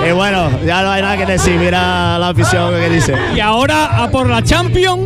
Y bueno, ya no hay nada que decir, mira la afición que dice. Y ahora a por la Champions.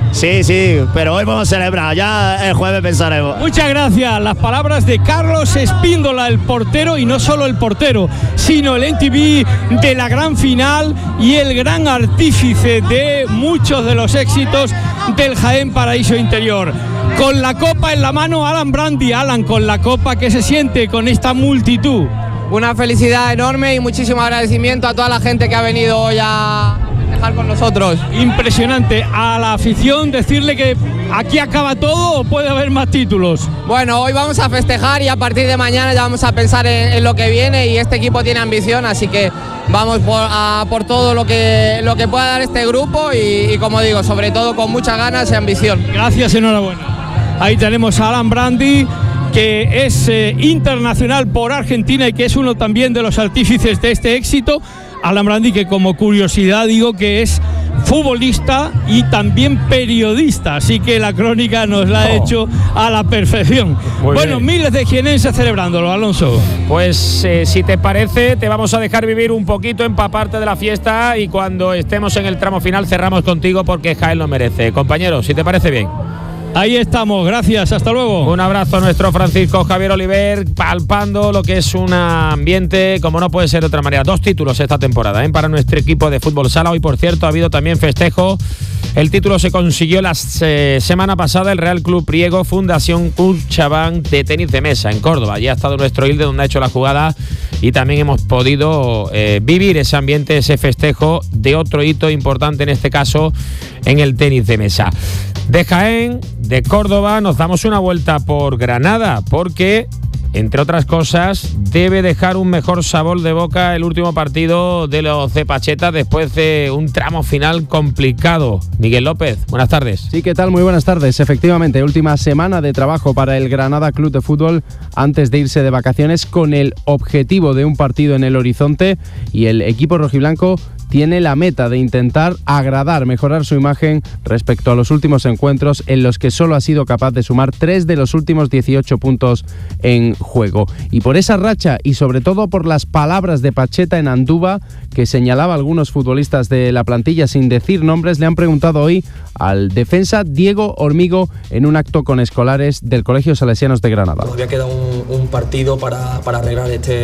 Sí, pero hoy vamos a celebrar, ya el jueves pensaremos. Muchas gracias. Las palabras de Carlos Espíndola, el portero, y no solo el portero, sino el NTV de la gran final y el gran artífice de muchos de los éxitos del Jaén Paraíso Interior. Con la copa en la mano, Alan Brandy. Alan, con la copa, ¿qué se siente con esta multitud? Una felicidad enorme y muchísimo agradecimiento a toda la gente que ha venido hoy a festejar con nosotros. Impresionante. A la afición decirle que aquí acaba todo o puede haber más títulos. Bueno, hoy vamos a festejar y a partir de mañana ya vamos a pensar en lo que viene, y este equipo tiene ambición, así que vamos por todo lo que pueda dar este grupo y como digo, sobre todo con muchas ganas y ambición. Gracias, enhorabuena. Ahí tenemos a Alan Brandy, que es internacional por Argentina y que es uno también de los artífices de este éxito. Alan Brandy, que como curiosidad digo que es futbolista y también periodista, así que la crónica nos la ha hecho a la perfección. Muy bueno, bien. Miles de jienenses celebrándolo, Alonso. Pues si te parece, te vamos a dejar vivir un poquito, empaparte de la fiesta, y cuando estemos en el tramo final cerramos contigo porque Jaén lo merece. Compañeros, si te parece bien. Ahí estamos, gracias, hasta luego. Un abrazo a nuestro Francisco Javier Oliver, palpando lo que es un ambiente como no puede ser de otra manera. 2 títulos esta temporada para nuestro equipo de fútbol sala. Hoy, por cierto, ha habido también festejo. El título se consiguió la semana pasada el Real Club Priego Fundación CaixaBank de tenis de mesa en Córdoba. Allí ha estado nuestro Hilde, donde ha hecho la jugada, y también hemos podido vivir ese ambiente, ese festejo de otro hito importante, en este caso en el tenis de mesa. De Jaén, de Córdoba, nos damos una vuelta por Granada, porque, entre otras cosas, debe dejar un mejor sabor de boca el último partido de los de Pacheta después de un tramo final complicado. Miguel López, buenas tardes. Sí, ¿qué tal? Muy buenas tardes. Efectivamente, última semana de trabajo para el Granada Club de Fútbol antes de irse de vacaciones, con el objetivo de un partido en el horizonte, y el equipo rojiblanco tiene la meta de intentar agradar, mejorar su imagen respecto a los últimos encuentros en los que solo ha sido capaz de sumar 3 de los últimos 18 puntos en juego. Y por esa racha, y sobre todo por las palabras de Pacheta en Andúba, que señalaba a algunos futbolistas de la plantilla sin decir nombres, le han preguntado hoy al defensa Diego Hormigo en un acto con escolares del Colegio Salesianos de Granada. Todavía queda un partido para arreglar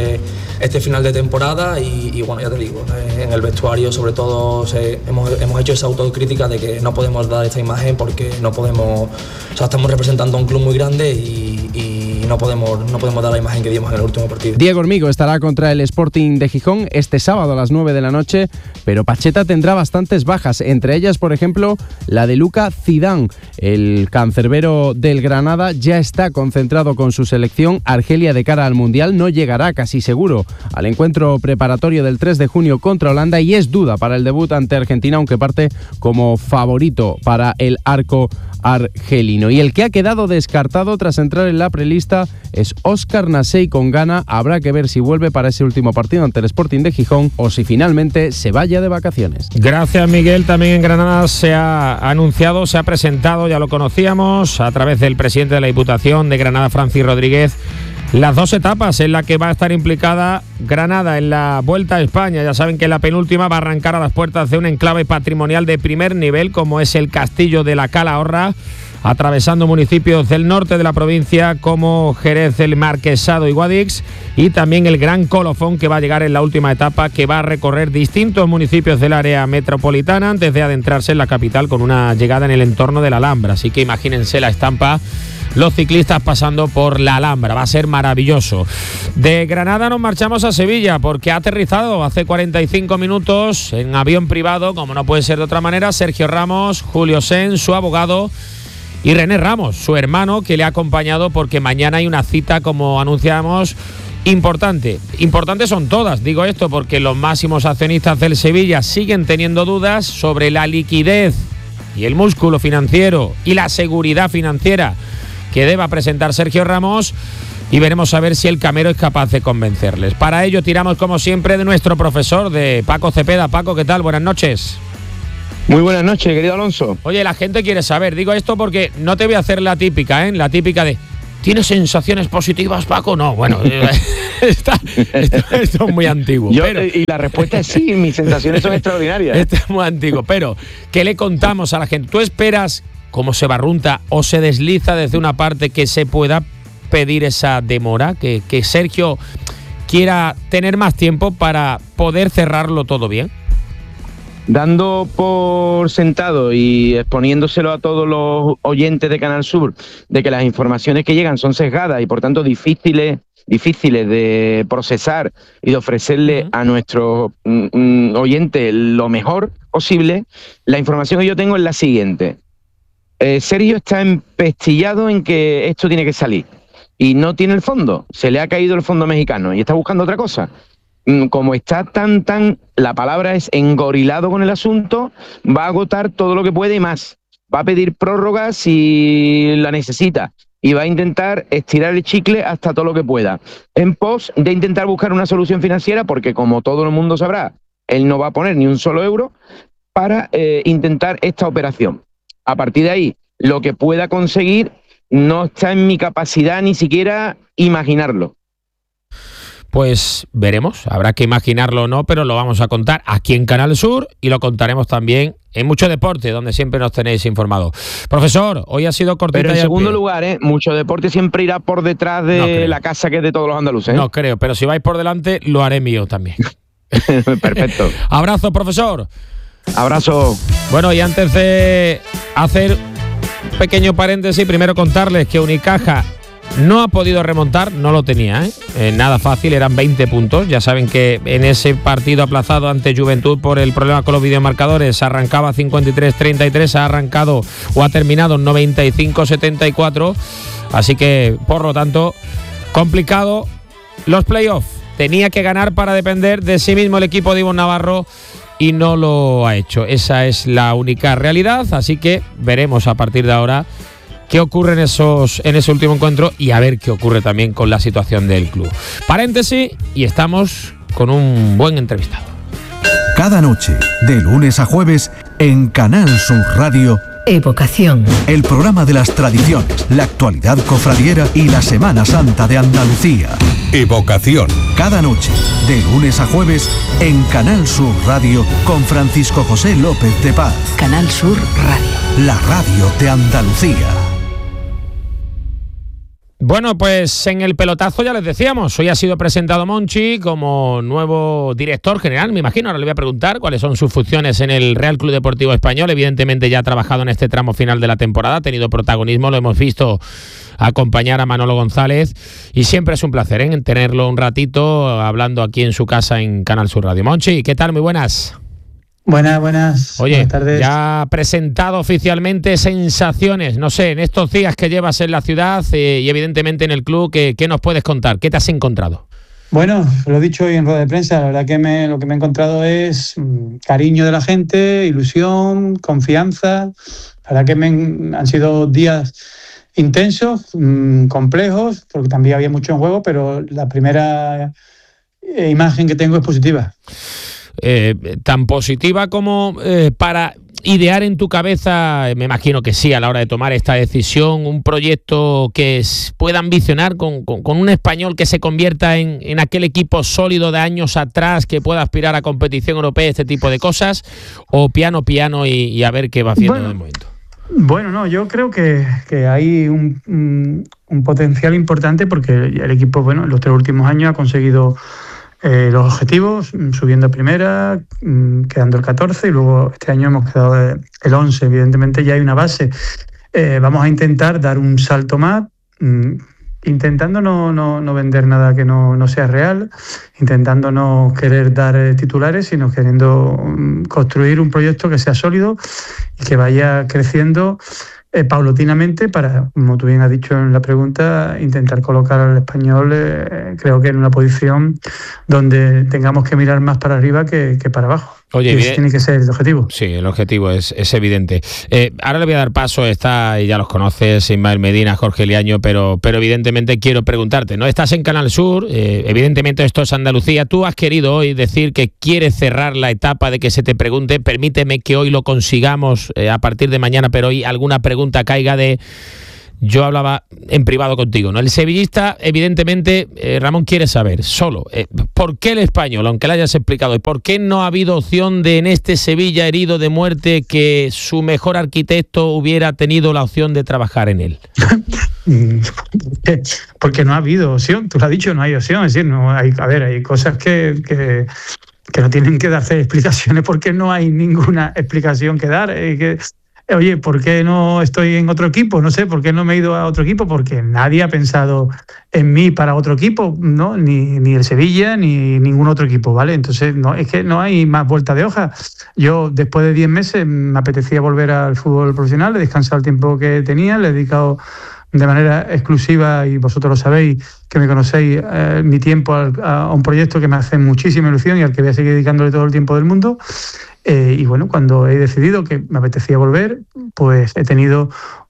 este final de temporada y bueno, ya te digo, en el vestuario sobre todo hemos hecho esa autocrítica de que no podemos dar esta imagen porque no podemos, o sea, estamos representando a un club muy grande y no podemos dar la imagen que dimos en el último partido. Diego Hormigo estará contra el Sporting de Gijón este sábado a las 9 de la noche, pero Pacheta tendrá bastantes bajas, entre ellas, por ejemplo, la de Luka Zidane. El cancerbero del Granada ya está concentrado con su selección Argelia de cara al Mundial. No llegará casi seguro al encuentro preparatorio del 3 de junio contra Holanda y es duda para el debut ante Argentina, aunque parte como favorito para el arco argelino. Y el que ha quedado descartado tras entrar en la prelista es Óscar Nasey con Ghana. Habrá que ver si vuelve para ese último partido ante el Sporting de Gijón o si finalmente se vaya de vacaciones. Gracias, Miguel. También en Granada se ha anunciado, se ha presentado, ya lo conocíamos, a través del presidente de la Diputación de Granada, Francis Rodríguez, las 2 etapas en las que va a estar implicada Granada en la Vuelta a España. Ya saben que la penúltima va a arrancar a las puertas de un enclave patrimonial de primer nivel como es el Castillo de la Calahorra, atravesando municipios del norte de la provincia como Jerez, el Marquesado y Guadix, y también el Gran Colofón, que va a llegar en la última etapa, que va a recorrer distintos municipios del área metropolitana antes de adentrarse en la capital con una llegada en el entorno de la Alhambra. Así que imagínense la estampa, los ciclistas pasando por la Alhambra, va a ser maravilloso. De Granada nos marchamos a Sevilla porque ha aterrizado hace 45 minutos en avión privado, como no puede ser de otra manera, Sergio Ramos, Julio Sen, su abogado, y René Ramos, su hermano, que le ha acompañado porque mañana hay una cita, como anunciamos, importante. Importantes son todas, digo esto porque los máximos accionistas del Sevilla siguen teniendo dudas sobre la liquidez y el músculo financiero y la seguridad financiera que deba presentar Sergio Ramos, y veremos a ver si el Camero es capaz de convencerles. Para ello tiramos, como siempre, de nuestro profesor, de Paco Cepeda. Paco, ¿qué tal? Buenas noches. Muy buenas noches, querido Alonso. Oye, la gente quiere saber, digo esto porque no te voy a hacer la típica, la típica de ¿Tienes sensaciones positivas, Paco? No, bueno, esto es muy antiguo. Y la respuesta es sí, mis sensaciones son extraordinarias. Esto es muy antiguo, pero ¿qué le contamos a la gente? ¿Tú esperas, como se barrunta o se desliza desde una parte, que se pueda pedir esa demora? Que Sergio quiera tener más tiempo para poder cerrarlo todo bien. Dando por sentado y exponiéndoselo a todos los oyentes de Canal Sur de que las informaciones que llegan son sesgadas y por tanto difíciles de procesar y de ofrecerle a nuestros oyentes lo mejor posible, la información que yo tengo es la siguiente. Sergio está empestillado en que esto tiene que salir y no tiene el fondo, se le ha caído el fondo mexicano y está buscando otra cosa. Como está tan, la palabra es engorilado con el asunto, va a agotar todo lo que puede y más. Va a pedir prórroga si la necesita y va a intentar estirar el chicle hasta todo lo que pueda, en pos de intentar buscar una solución financiera, porque como todo el mundo sabrá, él no va a poner ni un solo euro para intentar esta operación. A partir de ahí, lo que pueda conseguir no está en mi capacidad ni siquiera imaginarlo. Pues veremos, habrá que imaginarlo o no, pero lo vamos a contar aquí en Canal Sur y lo contaremos también en Mucho Deporte, donde siempre nos tenéis informados. Profesor, hoy ha sido cortita. Pero en segundo lugar, Mucho Deporte siempre irá por detrás de la casa que es de todos los andaluces. No creo, pero si vais por delante, lo haré mío también. Perfecto. Abrazo, profesor. Abrazo. Bueno, y antes de hacer un pequeño paréntesis, primero contarles que Unicaja no ha podido remontar, no lo tenía, nada fácil, eran 20 puntos. Ya saben que en ese partido aplazado ante Juventud por el problema con los videomarcadores arrancaba 53-33, ha arrancado o ha terminado 95-74, así que por lo tanto complicado los playoffs. Tenía que ganar para depender de sí mismo el equipo de Ivonne Navarro y no lo ha hecho. Esa es la única realidad, así que veremos a partir de ahora qué ocurre en ese último encuentro y a ver qué ocurre también con la situación del club. Paréntesis y estamos con un buen entrevistado. Cada noche, de lunes a jueves, en Canal Sur Radio, Evocación. El programa de las tradiciones, la actualidad cofradiera y la Semana Santa de Andalucía. Evocación. Cada noche, de lunes a jueves, en Canal Sur Radio, con Francisco José López de Paz. Canal Sur Radio. La radio de Andalucía. Bueno, pues en el pelotazo ya les decíamos, hoy ha sido presentado Monchi como nuevo director general, me imagino. Ahora le voy a preguntar cuáles son sus funciones en el Real Club Deportivo Español. Evidentemente ya ha trabajado en este tramo final de la temporada, ha tenido protagonismo, lo hemos visto acompañar a Manolo González y siempre es un placer tenerlo un ratito hablando aquí en su casa en Canal Sur Radio. Monchi, ¿qué tal? Muy buenas. Buenas. Oye, buenas tardes. Ya presentado oficialmente, sensaciones, no sé, en estos días que llevas en la ciudad y evidentemente en el club, ¿qué nos puedes contar? ¿Qué te has encontrado? Bueno, lo he dicho hoy en rueda de prensa, la verdad que lo que me he encontrado es cariño de la gente, ilusión, confianza. La verdad que han sido días intensos, complejos, porque también había mucho en juego, pero la primera imagen que tengo es positiva. Tan positiva como para idear en tu cabeza, me imagino que sí, a la hora de tomar esta decisión, un proyecto que pueda ambicionar con un español que se convierta en aquel equipo sólido de años atrás, que pueda aspirar a competición europea, este tipo de cosas, o piano y a ver qué va haciendo en el momento. Bueno, no, yo creo que hay un potencial importante porque el equipo, bueno, en los 3 últimos años ha conseguido los objetivos, subiendo a primera, quedando el 14 y luego este año hemos quedado el 11. Evidentemente ya hay una base. Vamos a intentar dar un salto más, intentando no vender nada que no sea real, intentando no querer dar titulares, sino queriendo construir un proyecto que sea sólido y que vaya creciendo paulatinamente para, como tú bien has dicho en la pregunta, intentar colocar al español creo que en una posición donde tengamos que mirar más para arriba que para abajo. Oye, ese tiene que ser el objetivo. Sí, el objetivo es evidente. Ahora le voy a dar paso, y ya los conoces, Ismael Medina, Jorge Liaño, pero evidentemente quiero preguntarte, ¿no? Estás en Canal Sur, evidentemente esto es Andalucía. Tú has querido hoy decir que quieres cerrar la etapa de que se te pregunte. Permíteme que hoy lo consigamos a partir de mañana, pero hoy alguna pregunta caiga de yo hablaba en privado contigo, ¿no? El sevillista, evidentemente, Ramón quiere saber, solo, ¿por qué el español, aunque le hayas explicado, y por qué no ha habido opción de en este Sevilla herido de muerte que su mejor arquitecto hubiera tenido la opción de trabajar en él? Porque no ha habido opción, tú lo has dicho, no hay opción, es decir, no hay, a ver, hay cosas que no tienen que darse explicaciones porque no hay ninguna explicación que dar. Oye, ¿por qué no estoy en otro equipo? No sé, ¿por qué no me he ido a otro equipo? Porque nadie ha pensado en mí para otro equipo, ¿no? Ni el Sevilla, ni ningún otro equipo, ¿vale? Entonces, no, es que no hay más vuelta de hoja. Yo, después de 10 meses, me apetecía volver al fútbol profesional, he descansado el tiempo que tenía, le he dedicado de manera exclusiva, y vosotros lo sabéis, que me conocéis, mi tiempo a un proyecto que me hace muchísima ilusión y al que voy a seguir dedicándole todo el tiempo del mundo. Y bueno, cuando he decidido que me apetecía volver, pues he tenido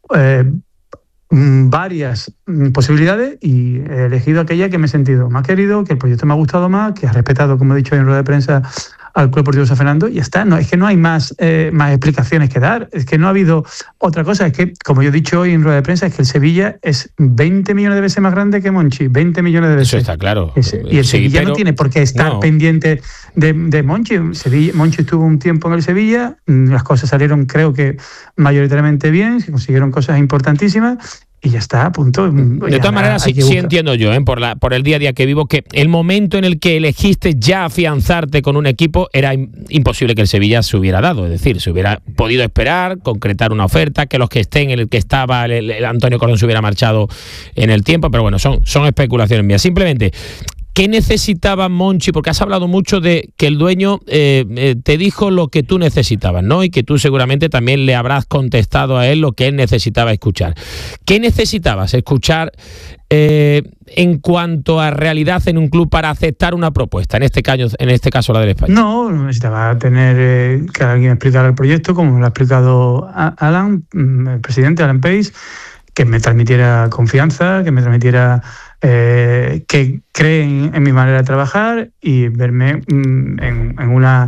varias posibilidades y he elegido aquella que me he sentido más querido, que el proyecto me ha gustado más, que ha respetado, como he dicho en rueda de prensa, al Club Deportivo San Fernando, y ya está. No, es que no hay más explicaciones que dar, es que no ha habido otra cosa. Es que, como yo he dicho hoy en rueda de prensa, es que el Sevilla es 20 millones de veces más grande que Monchi, 20 millones de veces. Eso está claro. Y el Sevilla no tiene por qué estar pendiente de Monchi. Monchi estuvo un tiempo en el Sevilla, las cosas salieron, creo que mayoritariamente bien, se consiguieron cosas importantísimas, y ya está, a punto. De todas maneras, sí entiendo yo, por el día a día que vivo, que el momento en el que elegiste ya afianzarte con un equipo era imposible que el Sevilla se hubiera dado. Es decir, se hubiera podido esperar, concretar una oferta, que los que estén en el que estaba el Antonio Colón se hubiera marchado en el tiempo, pero bueno, son especulaciones mías. Simplemente, ¿qué necesitaba Monchi? Porque has hablado mucho de que el dueño te dijo lo que tú necesitabas, ¿no? Y que tú seguramente también le habrás contestado a él lo que él necesitaba escuchar. ¿Qué necesitabas escuchar en cuanto a realidad en un club para aceptar una propuesta? En este caso la del Español. No, necesitaba tener que alguien explicara el proyecto, como me lo ha explicado Alan, el presidente Alan Pace, que me transmitiera confianza, que me transmitiera que creen en mi manera de trabajar y verme en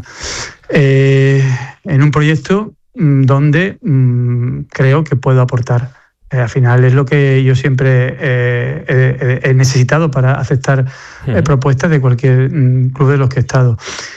un proyecto donde creo que puedo aportar. Al final es lo que yo siempre he necesitado para aceptar propuestas de cualquier club de los que he estado.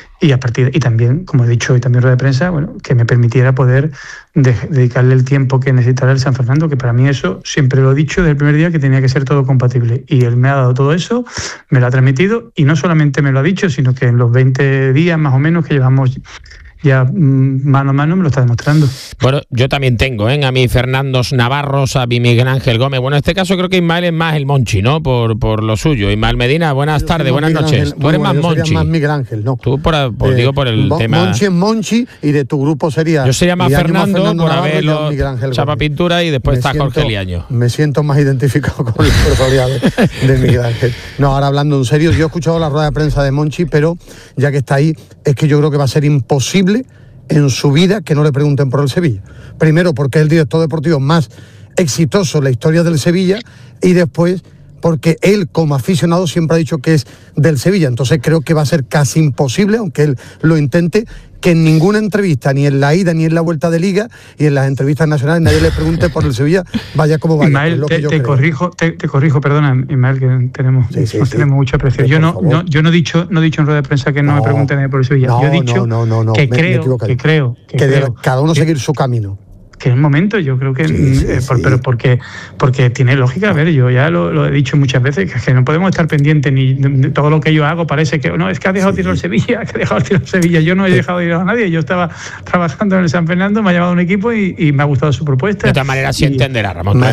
Y también, como he dicho hoy también en rueda de prensa, bueno, que me permitiera poder dedicarle el tiempo que necesitara el San Fernando, que para mí eso, siempre lo he dicho desde el primer día, que tenía que ser todo compatible. Y él me ha dado todo eso, me lo ha transmitido, y no solamente me lo ha dicho, sino que en los 20 días más o menos que llevamos ya mano a mano me lo está demostrando. Bueno, yo también tengo a mi Fernando Navarros, a mi Miguel Ángel Gómez. Bueno, en este caso creo que Ismael es más el Monchi, ¿no? Por lo suyo. Ismael Medina, buenas tardes, buenas noches. Tú eres más Monchi. Más Miguel Ángel, no. Tú digo por el tema. Monchi es Monchi y de tu grupo sería. Yo sería más Fernando por haberlo chapa pintura, y después está Jorge Liaño. Me siento más identificado con la personalidad de Miguel Ángel. No, ahora hablando en serio, yo he escuchado la rueda de prensa de Monchi, pero ya que está ahí, es que yo creo que va a ser imposible en su vida que no le pregunten por el Sevilla. Primero, porque es el director deportivo más exitoso en la historia del Sevilla, y después porque él, como aficionado, siempre ha dicho que es del Sevilla. Entonces creo que va a ser casi imposible, aunque él lo intente, que en ninguna entrevista, ni en la ida ni en la vuelta de Liga, y en las entrevistas nacionales, nadie le pregunte por el Sevilla, vaya como vaya. Ismael, te corrijo, perdona, Ismael, que tenemos mucha presión. Yo no he dicho en rueda de prensa que no me pregunten por el Sevilla. Yo he dicho que creo que debe cada uno seguir su camino. Que en un momento yo creo que pero porque tiene lógica. A ver, yo ya lo he dicho muchas veces, que no podemos estar pendientes ni de todo lo que yo hago. Parece que no, es que ha dejado tirar el Sevilla, yo no he dejado ir a nadie. Yo estaba trabajando en el San Fernando, me ha llamado un equipo y me ha gustado su propuesta. De todas maneras, sí entenderás, Ramón.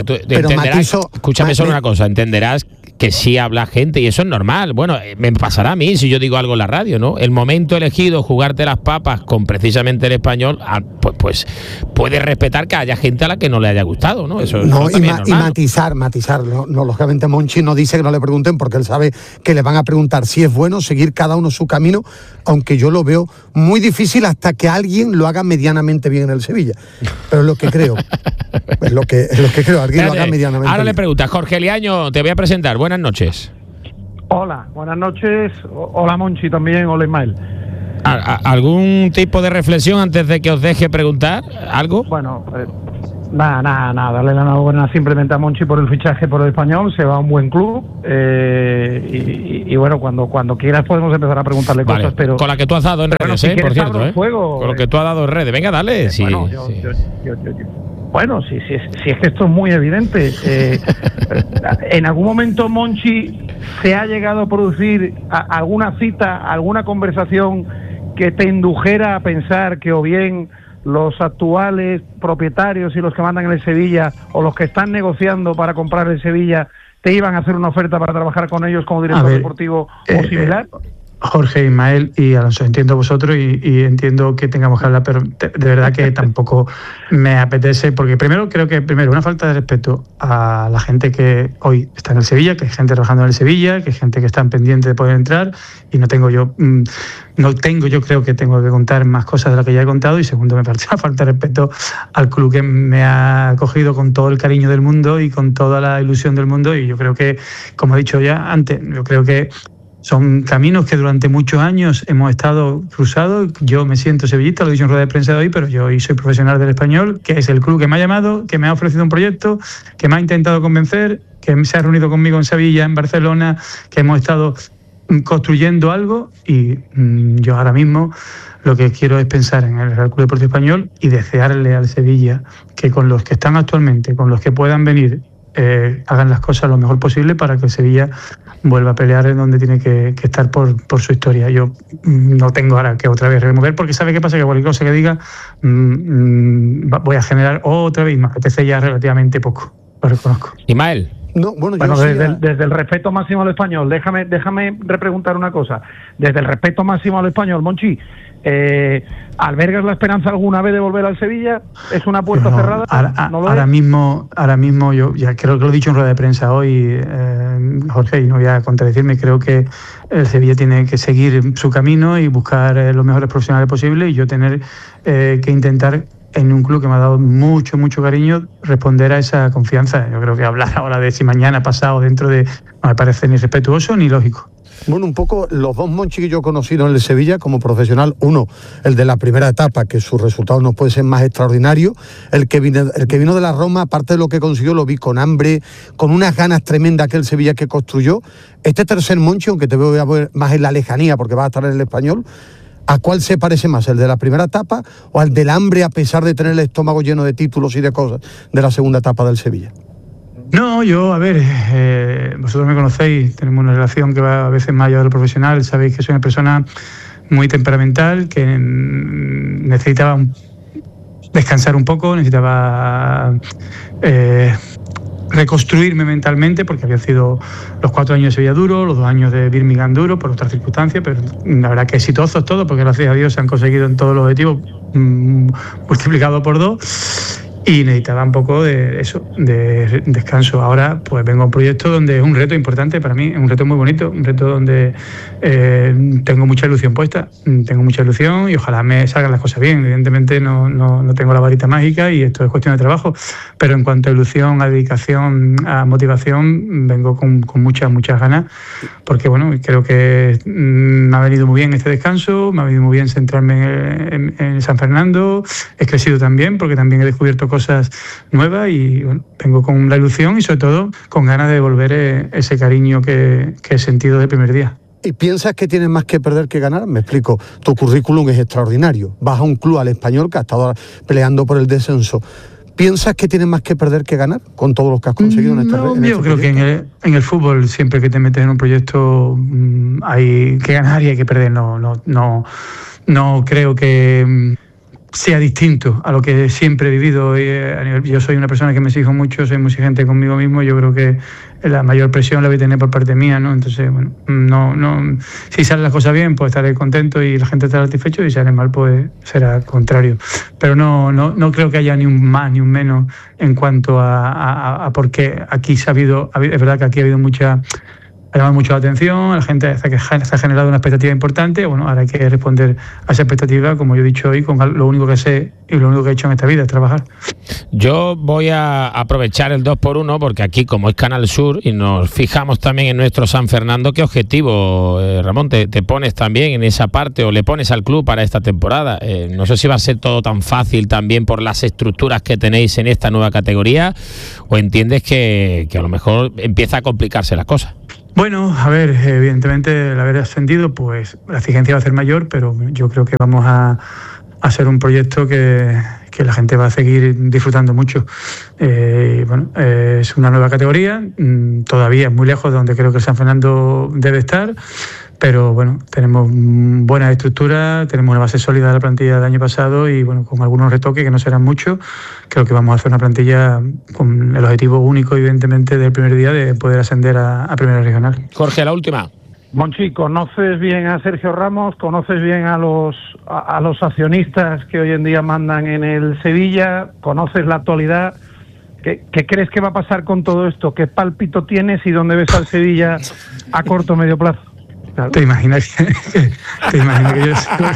Escúchame solo una cosa, entenderás que sí habla gente, y eso es normal. Bueno, me pasará a mí si yo digo algo en la radio, ¿no? El momento elegido, jugarte las papas con precisamente el Español, pues puede respetar que haya gente a la que no le haya gustado, ¿no? Eso y matizar. No, lógicamente Monchi no dice que no le pregunten, porque él sabe que le van a preguntar si es bueno seguir cada uno su camino, aunque yo lo veo muy difícil hasta que alguien lo haga medianamente bien en el Sevilla. Pero es lo que creo. es lo que creo, alguien lo haga medianamente ahora bien. Le preguntas, Jorge Liaño, te voy a presentar. Buenas noches. Hola, buenas noches. Hola Monchi también, hola Ismael. ¿Algún tipo de reflexión antes de que os deje preguntar? ¿Algo? Bueno, Nada, darle la enhorabuena simplemente a Monchi por el fichaje por el Español, se va a un buen club y bueno, cuando quieras podemos empezar a preguntarle cosas, pero... Con la que tú has dado en redes, si por cierto, fuego, con lo que tú has dado en redes, venga, dale. Sí, bueno, bueno, si es que esto es muy evidente. ¿En algún momento, Monchi, se ha llegado a producir alguna cita, alguna conversación que te indujera a pensar que o bien los actuales propietarios y los que mandan en el Sevilla o los que están negociando para comprar el Sevilla te iban a hacer una oferta para trabajar con ellos como director deportivo o similar? Jorge, Ismael y Alonso, entiendo vosotros y entiendo que tengamos que hablar, pero de verdad que tampoco me apetece, porque creo que una falta de respeto a la gente que hoy está en el Sevilla, que hay gente trabajando en el Sevilla, que hay gente que está pendiente de poder entrar, y creo que tengo que contar más cosas de las que ya he contado, y segundo, me parece una falta de respeto al club que me ha acogido con todo el cariño del mundo y con toda la ilusión del mundo, y yo creo que, como he dicho ya antes, yo creo que son caminos que durante muchos años hemos estado cruzados. Yo me siento sevillista, lo he dicho en rueda de prensa de hoy, pero yo hoy soy profesional del Español, que es el club que me ha llamado, que me ha ofrecido un proyecto, que me ha intentado convencer, que se ha reunido conmigo en Sevilla, en Barcelona, que hemos estado construyendo algo, y yo ahora mismo lo que quiero es pensar en el Real Club Deportivo Español y desearle al Sevilla que con los que están actualmente, con los que puedan venir, hagan las cosas lo mejor posible para que el Sevilla vuelva a pelear en donde tiene que estar por su historia. Yo no tengo ahora que otra vez remover, porque ¿sabe qué pasa? Que cualquier cosa que diga voy a generar otra vez, y me apetece ya relativamente poco, lo reconozco. Ismael. No, desde el respeto máximo al Español, déjame repreguntar una cosa. Desde el respeto máximo al Español, Monchi, ¿albergas la esperanza alguna vez de volver al Sevilla? ¿Es una puerta cerrada? Ahora mismo yo ya creo que lo he dicho en rueda de prensa hoy, Jorge, y no voy a contradecirme. Creo que el Sevilla tiene que seguir su camino y buscar los mejores profesionales posibles, y yo tener que intentar, en un club que me ha dado mucho cariño, responder a esa confianza. Yo creo que hablar ahora de si mañana, pasado, dentro de... no me parece ni respetuoso ni lógico. Bueno, un poco los dos Monchi que yo he conocido en el Sevilla como profesional, uno, el de la primera etapa, que sus resultados no pueden ser más extraordinarios, el que vino de la Roma, aparte de lo que consiguió, lo vi con hambre, con unas ganas tremendas que el Sevilla que construyó. Este tercer Monchi, aunque te voy a ver más en la lejanía porque va a estar en el Español, ¿a cuál se parece más? ¿El de la primera etapa o al del hambre, a pesar de tener el estómago lleno de títulos y de cosas, de la segunda etapa del Sevilla? No, vosotros me conocéis, tenemos una relación que va a veces más allá de lo profesional, sabéis que soy una persona muy temperamental, que necesitaba descansar un poco, necesitaba reconstruirme mentalmente, porque había sido los 4 años de Sevilla duro, los 2 años de Birmingham duro, por otras circunstancias, pero la verdad que exitosos todos, porque gracias a Dios se han conseguido en todos los objetivos, multiplicado por 2. Y necesitaba un poco de descanso. Ahora pues vengo a un proyecto donde es un reto importante para mí, es un reto muy bonito, un reto donde tengo mucha ilusión puesta, y ojalá me salgan las cosas bien. Evidentemente no tengo la varita mágica y esto es cuestión de trabajo, pero en cuanto a ilusión, a dedicación, a motivación, vengo con muchas ganas, porque bueno, creo que me ha venido muy bien este descanso, me ha venido muy bien centrarme en San Fernando, he crecido también porque también he descubierto cosas nuevas, y bueno, vengo con la ilusión y sobre todo con ganas de devolver ese cariño que he sentido desde el primer día. ¿Y piensas que tienes más que perder que ganar? Me explico, tu currículum es extraordinario, vas a un club, al Español, que ha estado peleando por el descenso. ¿Piensas que tienes más que perder que ganar con todo lo que has conseguido en esta No, yo creo que en el fútbol, siempre que te metes en un proyecto, hay que ganar y hay que perder. No creo que sea distinto a lo que siempre he vivido. Yo soy una persona que me exijo mucho, soy muy exigente conmigo mismo. Yo creo que la mayor presión la voy a tener por parte mía, ¿no? Entonces, bueno, si salen las cosas bien, pues estaré contento y la gente estará satisfecho, y si salen mal, pues será al contrario. Pero no creo que haya ni un más ni un menos en cuanto a porque aquí es verdad que aquí ha habido llama mucho la atención, la gente se ha generado una expectativa importante. Bueno, ahora hay que responder a esa expectativa, como yo he dicho hoy, con lo único que sé y lo único que he hecho en esta vida es trabajar. Yo voy a aprovechar el 2x1 porque aquí, como es Canal Sur y nos fijamos también en nuestro San Fernando, ¿qué objetivo, Ramón, te pones también en esa parte o le pones al club para esta temporada? No sé si va a ser todo tan fácil también por las estructuras que tenéis en esta nueva categoría, o entiendes que a lo mejor empieza a complicarse las cosas. Bueno, a ver, evidentemente el haber ascendido, pues la exigencia va a ser mayor, pero yo creo que vamos a hacer un proyecto que la gente va a seguir disfrutando mucho. Es una nueva categoría, todavía muy lejos de donde creo que San Fernando debe estar, pero bueno, tenemos buena estructura, tenemos una base sólida de la plantilla del año pasado y bueno, con algunos retoques que no serán muchos, creo que vamos a hacer una plantilla con el objetivo único, evidentemente, del primer día de poder ascender a Primera Regional. Jorge, la última. Monchi, ¿conoces bien a Sergio Ramos? ¿Conoces bien a los accionistas que hoy en día mandan en el Sevilla? ¿Conoces la actualidad? ¿Qué crees que va a pasar con todo esto? ¿Qué pálpito tienes y dónde ves al Sevilla a corto o medio plazo? ¿Te imaginas que yo...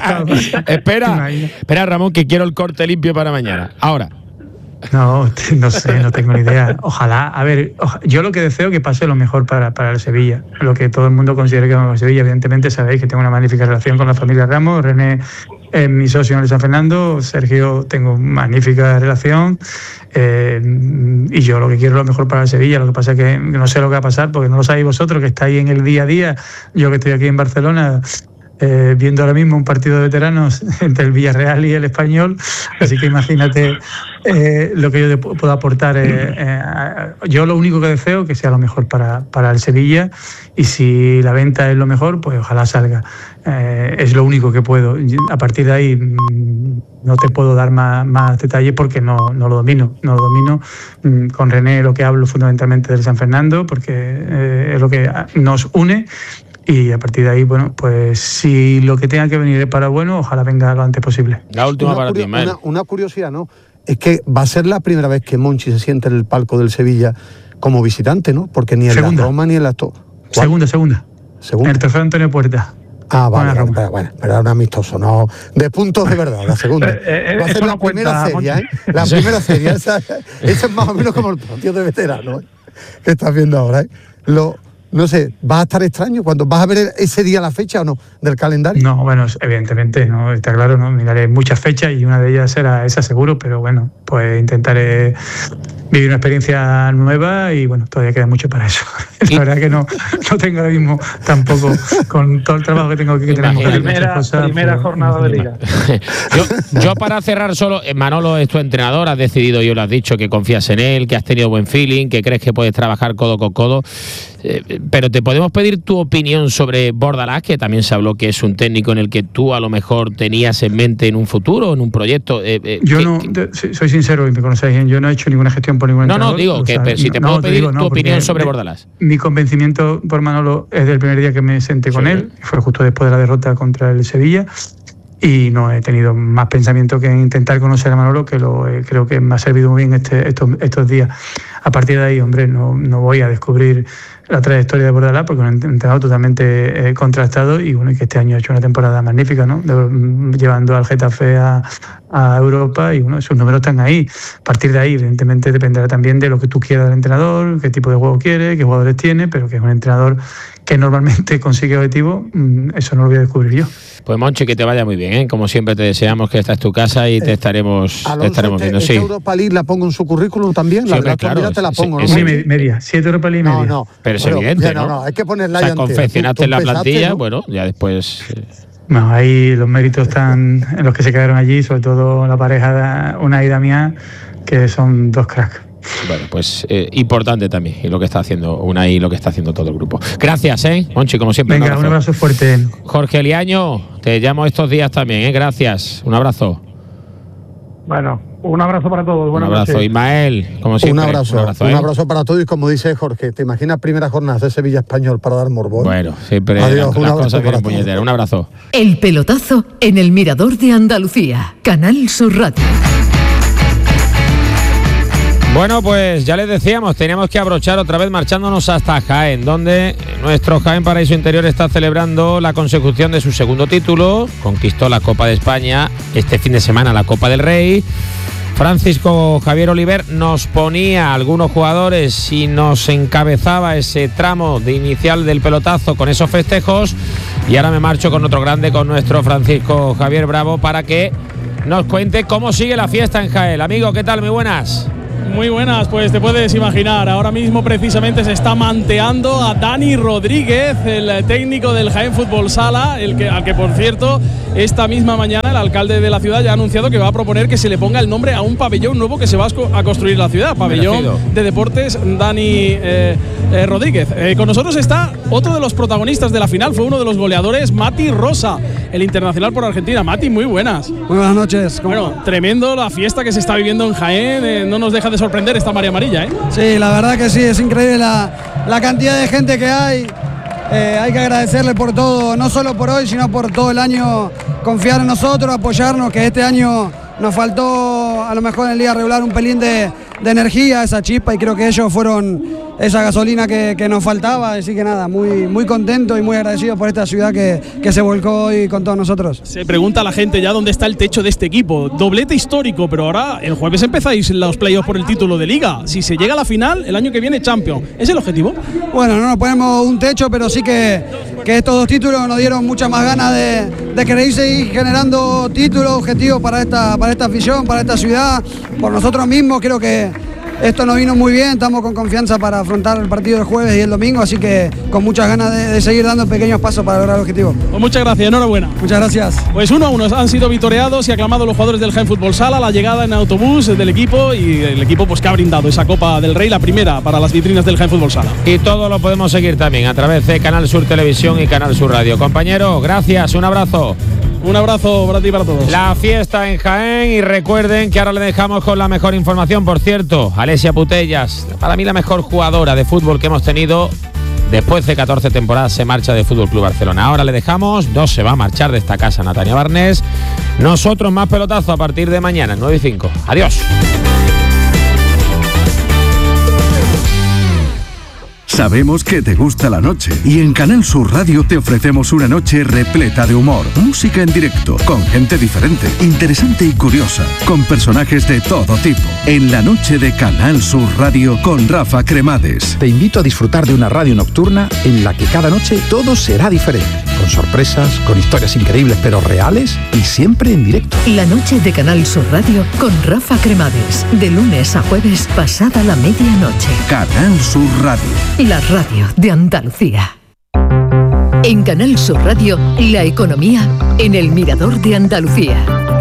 Espera, Ramón, que quiero el corte limpio para mañana. Ahora. No sé, no tengo ni idea. Ojalá, a ver, yo lo que deseo es que pase lo mejor para el Sevilla, lo que todo el mundo considere que va a Sevilla. Evidentemente sabéis que tengo una magnífica relación con la familia Ramos. René es mi socio en el San Fernando, Sergio tengo magnífica relación, y yo lo que quiero es lo mejor para el Sevilla. Lo que pasa es que no sé lo que va a pasar porque no lo sabéis vosotros, que estáis en el día a día. Yo que estoy aquí en Barcelona, viendo ahora mismo un partido de veteranos entre el Villarreal y el Español, así que imagínate lo que yo puedo aportar. Yo lo único que deseo es que sea lo mejor para el Sevilla, y si la venta es lo mejor, pues ojalá salga. Es lo único que puedo. A partir de ahí no te puedo dar más detalles porque no lo domino. Con René lo que hablo fundamentalmente del San Fernando, porque es lo que nos une. Y a partir de ahí, bueno, pues si lo que tenga que venir es para bueno, ojalá venga lo antes posible. La última para ti, Mael. Una curiosidad, ¿no? Es que va a ser la primera vez que Monchi se siente en el palco del Sevilla como visitante, ¿no? Porque ni en la Roma ni en la... Segunda. El trofeo Antonio Puerta. Ah, vale, bueno, pero era un amistoso, no de puntos de verdad, la segunda. Va a ser la primera serie, ¿eh? La primera serie, esa es más o menos como el partido de veterano, ¿eh? Que estás viendo ahora, ¿eh? No sé, ¿vas a estar extraño cuando vas a ver ese día la fecha o no del calendario? No, bueno, evidentemente, no está claro, no miraré muchas fechas y una de ellas será esa seguro, pero bueno, pues intentaré vivir una experiencia nueva y bueno, todavía queda mucho para eso. La verdad que no tengo ahora mismo tampoco, con todo el trabajo que tengo aquí, que tenemos que hacer muchas cosas. Primera jornada de liga. Yo para cerrar solo, Manolo es tu entrenador, has decidido, yo lo has dicho, que confías en él, que has tenido buen feeling, que crees que puedes trabajar codo con codo. Pero te podemos pedir tu opinión sobre Bordalás, que también se habló que es un técnico en el que tú a lo mejor tenías en mente en un futuro, en un proyecto. Soy sincero y me conocéis bien, yo no he hecho ninguna gestión por ningún entrenador. No, digo que si te puedo pedir tu opinión sobre Bordalás. Mi convencimiento por Manolo es del primer día que me senté con él, fue justo después de la derrota contra el Sevilla. Y no he tenido más pensamiento que en intentar conocer a Manolo, que creo que me ha servido muy bien estos días. A partir de ahí, hombre, no voy a descubrir la trayectoria de Bordalás, porque es un entrenador totalmente contrastado y bueno, que este año ha hecho una temporada magnífica, ¿no? Llevando al Getafe a Europa y bueno, sus números están ahí. A partir de ahí, evidentemente, dependerá también de lo que tú quieras del entrenador, qué tipo de juego quiere, qué jugadores tiene, pero que es un entrenador que normalmente consigue objetivos, eso no lo voy a descubrir yo. Pues Monchi, que te vaya muy bien, ¿eh? Como siempre te deseamos que esta es tu casa y te estaremos viendo. Sí. Europa League la pongo en su currículum también, la verdad, claro, te la pongo, ¿no? Sí, media, 7 Europa League media. No, pero es evidente, ¿no? No, hay que ponerla ya entera. Confeccionaste en la plantilla, ¿no? Bueno, ya después... No, ahí los méritos están en los que se quedaron allí, sobre todo la pareja Unai y Damián, que son dos cracks. Bueno, pues importante también, y lo que está haciendo Unai y lo que está haciendo todo el grupo. Gracias, Monchi, como siempre. Venga, un abrazo fuerte. Jorge Liaño, te llamo estos días también, Gracias, un abrazo. Bueno, un abrazo para todos. Un abrazo, noches. Ismael, como siempre. Un abrazo para todos y como dice Jorge, ¿te imaginas primera jornada de Sevilla Español para dar morbo? Bueno, siempre las cosas vienen puñeteras. Un abrazo. El pelotazo en el Mirador de Andalucía, Canal Sur Radio. Bueno, pues ya les decíamos, teníamos que abrochar otra vez marchándonos hasta Jaén, donde nuestro Jaén Paraíso Interior está celebrando la consecución de su segundo título. Conquistó la Copa de España, este fin de semana la Copa del Rey. Francisco Javier Oliver nos ponía algunos jugadores y nos encabezaba ese tramo de inicial del pelotazo con esos festejos. Y ahora me marcho con otro grande, con nuestro Francisco Javier Bravo, para que nos cuente cómo sigue la fiesta en Jaén. Amigo, ¿qué tal? Muy buenas. Muy buenas, pues te puedes imaginar, ahora mismo precisamente se está manteando a Dani Rodríguez, el técnico del Jaén Fútbol Sala, al que por cierto esta misma mañana el alcalde de la ciudad ya ha anunciado que va a proponer que se le ponga el nombre a un pabellón nuevo que se va a construir en la ciudad, pabellón de deportes Dani Rodríguez. Con nosotros está otro de los protagonistas de la final, fue uno de los goleadores, Mati Rosa, el internacional por Argentina. Mati, muy buenas. Muy buenas noches. Bueno, tremendo la fiesta que se está viviendo en Jaén, no nos deja de sorprender esta María Amarilla, ¿eh? Sí, la verdad que sí, es increíble la cantidad de gente que hay. Hay que agradecerle por todo, no solo por hoy, sino por todo el año, confiar en nosotros, apoyarnos, que este año nos faltó a lo mejor en el día regular un pelín de energía, esa chispa, y creo que ellos fueron esa gasolina que nos faltaba. Así que nada, muy contento y muy agradecido por esta ciudad que se volcó hoy con todos nosotros. Se pregunta la gente ya dónde está el techo de este equipo. Doblete histórico, pero ahora el jueves empezáis los playoffs por el título de Liga. Si se llega a la final, el año que viene Champions. ¿Es el objetivo? Bueno, no nos ponemos un techo, pero sí que estos dos títulos nos dieron muchas más ganas de querer seguir generando títulos, objetivos para esta afición, para esta ciudad, por nosotros mismos. Creo que esto nos vino muy bien, estamos con confianza para afrontar el partido del jueves y el domingo, así que con muchas ganas de seguir dando pequeños pasos para lograr el objetivo. Pues muchas gracias, enhorabuena. Muchas gracias. Pues 1-1 han sido vitoreados y aclamados los jugadores del Jaén Fútbol Sala, la llegada en autobús del equipo, y el equipo pues que ha brindado esa Copa del Rey, la primera para las vitrinas del Jaén Fútbol Sala. Y todo lo podemos seguir también a través de Canal Sur Televisión y Canal Sur Radio. Compañero, gracias, un abrazo. Un abrazo para ti y para todos. La fiesta en Jaén, y recuerden que ahora le dejamos con la mejor información. Por cierto, Alessia Putellas, para mí la mejor jugadora de fútbol que hemos tenido después de 14 temporadas, se marcha de Fútbol Club Barcelona. Ahora le dejamos, se va a marchar de esta casa Natalia Barnés. Nosotros más pelotazo a partir de mañana, 9:05. Adiós. Sabemos que te gusta la noche y en Canal Sur Radio te ofrecemos una noche repleta de humor, música en directo, con gente diferente, interesante y curiosa, con personajes de todo tipo. En la noche de Canal Sur Radio con Rafa Cremades. Te invito a disfrutar de una radio nocturna en la que cada noche todo será diferente, con sorpresas, con historias increíbles pero reales y siempre en directo. La noche de Canal Sur Radio con Rafa Cremades, de lunes a jueves pasada la medianoche. Canal Sur Radio. La radio de Andalucía. En Canal Sur Radio, la economía en el Mirador de Andalucía.